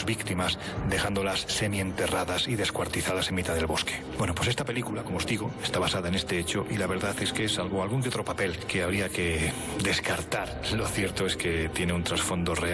sus víctimas, dejándolas semienterradas y descuartizadas en mitad del bosque. Bueno, pues esta película, como os digo, está basada en este hecho y la verdad es que salvo algún que otro papel que habría que descartar, lo cierto es que tiene un trasfondo real